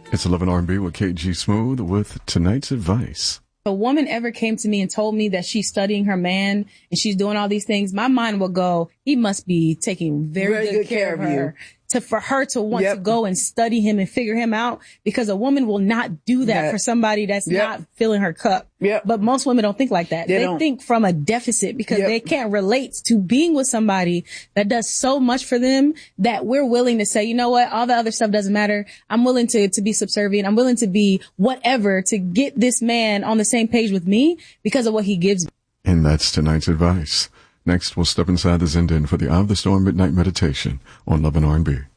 It's 11 R&B with KG Smooth with tonight's advice. If a woman ever came to me and told me that she's studying her man and she's doing all these things, my mind will go, he must be taking very good care of her. For her to want to go and study him and figure him out, because a woman will not do that for somebody that's not filling her cup. But most women don't think like that. They think from a deficit, because they can't relate to being with somebody that does so much for them that we're willing to say, you know what, all the other stuff doesn't matter. I'm willing to be subservient. I'm willing to be whatever to get this man on the same page with me because of what he gives me. And that's tonight's advice. Next, we'll step inside the Zen Den for the Eye of the Storm Midnight Meditation on Love and R&B.